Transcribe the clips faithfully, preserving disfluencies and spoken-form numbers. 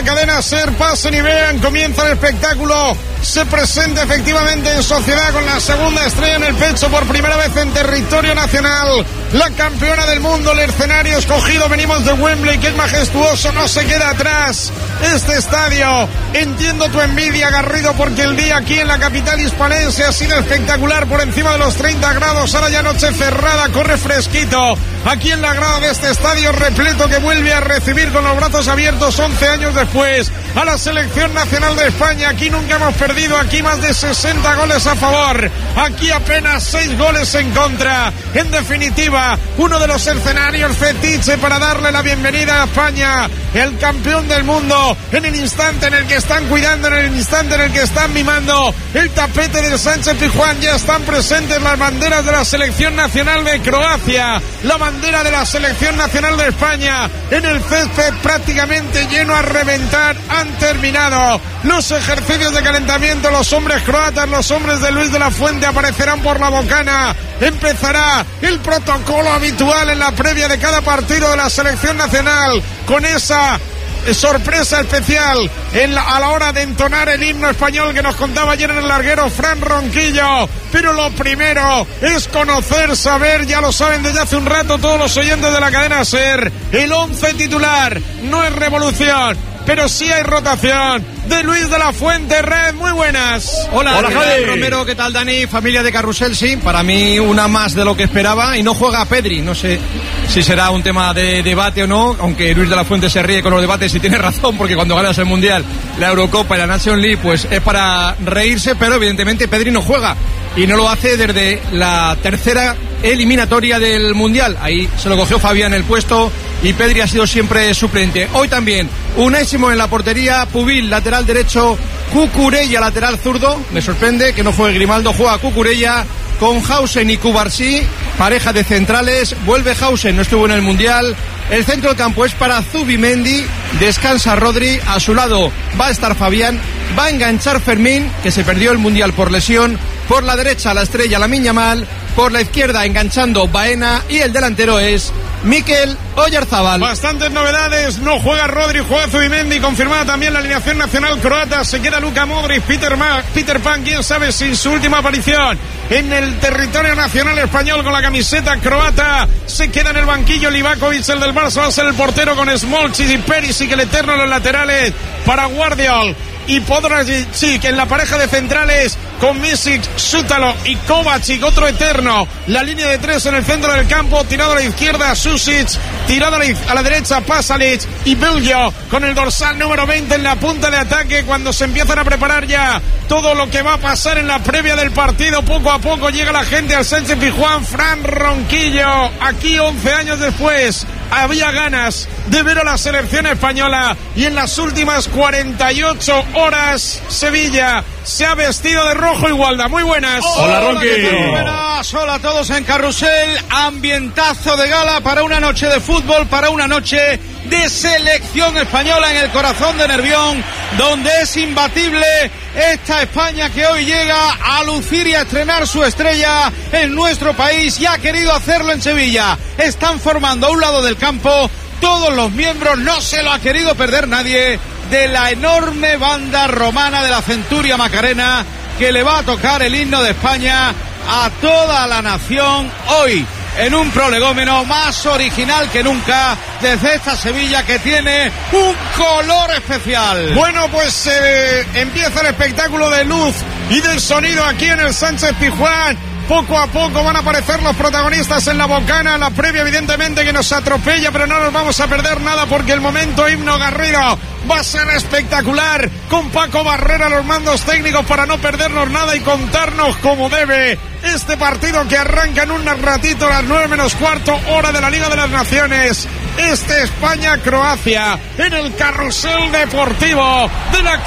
cadena SER, pasen y vean, comienza el espectáculo. Se presenta efectivamente en sociedad con la segunda estrella en el pecho por primera vez en territorio nacional. La campeona del mundo, el escenario escogido, venimos de Wembley, que es majestuoso, no se queda atrás este estadio. Entiendo tu envidia, Garrido, porque el día aquí en la capital hispalense ha sido espectacular, por encima de los treinta grados, ahora ya noche cerrada, corre fresquito. Aquí en la grada de este estadio repleto que vuelve a recibir con los brazos abiertos once años después a la selección nacional de España. Aquí nunca hemos perdido, aquí más de sesenta goles a favor, aquí apenas seis goles en contra. En definitiva, uno de los escenarios fetiche para darle la bienvenida a España, el campeón del mundo, en el instante en el que están cuidando, en el instante en el que están mimando el tapete del Sánchez Pizjuán. Ya están presentes las banderas de la selección nacional de Croacia, la bandera de la selección nacional de España, en el césped prácticamente lleno a reventar. Han terminado los ejercicios de calentamiento, los hombres croatas, los hombres de Luis de la Fuente aparecerán por la bocana. Empezará el protocolo habitual en la previa de cada partido de la selección nacional, con esa sorpresa especial en la, a la hora de entonar el himno español que nos contaba ayer en el larguero Fran Ronquillo. Pero lo primero es conocer, saber, ya lo saben desde hace un rato todos los oyentes de la cadena SER, el once titular. No es revolución, pero sí hay rotación de Luis de la Fuente. Red, muy buenas. Hola, Hola Javi Romero, ¿qué tal, Dani? Familia de Carrusel, sí, para mí una más de lo que esperaba, y no juega Pedri, no sé si será un tema de debate o no, aunque Luis de la Fuente se ríe con los debates y tiene razón, porque cuando ganas el Mundial, la Eurocopa y la Nation League, pues es para reírse, pero evidentemente Pedri no juega, y no lo hace desde la tercera eliminatoria del Mundial. Ahí se lo cogió Fabián el puesto y Pedri ha sido siempre suplente. Hoy también Unai Simón en la portería, Pubil lateral derecho, Cucurella lateral zurdo. Me sorprende que no juegue Grimaldo, juega Cucurella con Hausen y Cubarsí, pareja de centrales. Vuelve Hausen, no estuvo en el Mundial. El centro del campo es para Zubimendi, descansa Rodri, a su lado va a estar Fabián, va a enganchar Fermín, que se perdió el Mundial por lesión. Por la derecha la estrella Lamine Yamal, por la izquierda enganchando Baena, y el delantero es Mikel Oyarzabal. Bastantes novedades, no juega Rodri, juega Zubimendi, confirmada también la alineación nacional croata. Se queda Luka Modric, Peter, Ma- Peter Pan, quién sabe si su última aparición en el territorio nacional español con la camiseta croata. Se queda en el banquillo Livakovic, el del Barça, va a ser el portero, con Smolcic y Perisic, el eterno en los laterales para Guardiol y Podracic en la pareja de centrales, con Misic, Sútalo y Kovacic, otro eterno. La línea de tres en el centro del campo, tirado a la izquierda Susic, tirado a la, a la derecha Pasalic y Belgio con el dorsal número veinte en la punta de ataque, cuando se empiezan a preparar ya todo lo que va a pasar en la previa del partido. Poco a poco llega la gente al Sánchez Pizjuán. Fran Ronquillo, aquí once años después, había ganas de ver a la selección española, y en las últimas cuarenta y ocho horas Sevilla se ha vestido de rojo y gualda. Muy buenas. Hola, Ronqui. Buenas, hola a todos en Carrusel. Ambientazo de gala para una noche de fútbol, para una noche de selección española en el corazón de Nervión, donde es imbatible esta España que hoy llega a lucir y a estrenar su estrella en nuestro país, y ha querido hacerlo en Sevilla. Están formando a un lado del campo todos los miembros, no se lo ha querido perder nadie, de la enorme banda romana de la Centuria Macarena, que le va a tocar el himno de España a toda la nación hoy, en un prolegómeno más original que nunca desde esta Sevilla, que tiene un color especial. Bueno, pues eh, empieza el espectáculo de luz y del sonido aquí en el Sánchez Pizjuán. Poco a poco van a aparecer los protagonistas en la bocana, la previa evidentemente que nos atropella, pero no nos vamos a perder nada, porque el momento himno Garrido va a ser espectacular, con Paco Barrera a los mandos técnicos, para no perdernos nada y contarnos como debe este partido que arranca en un ratito a las nueve menos cuarto, hora de la Liga de las Naciones. Este España-Croacia en el Carrusel Deportivo de la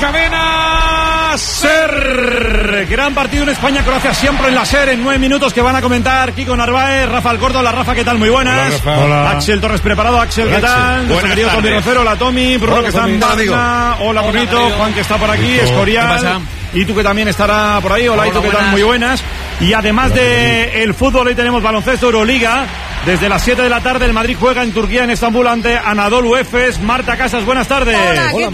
cadena SER. Gran partido en España-Croacia, siempre en la SER, en nueve minutos, que van a comentar Kiko Narváez, Rafa Alcordo. Hola, Rafa, ¿qué tal? Muy buenas. Hola, Hola. Axel Torres preparado. Axel, ¿qué tal? Buenas querido Tommy Rocero. Hola, Tommy. Bruno, Hola, que está en Barna. Hola, bonito. Juan, que está por aquí. Escorial. Y tú, que también estará por ahí. Hola, Hola, y tú, ¿qué tal? Muy buenas. Y además Hola, de el fútbol, hoy tenemos baloncesto Euroliga. Desde las siete de la tarde el Madrid juega en Turquía, en Estambul, ante Anadolu Efes. Marta Casas, buenas tardes. Hola,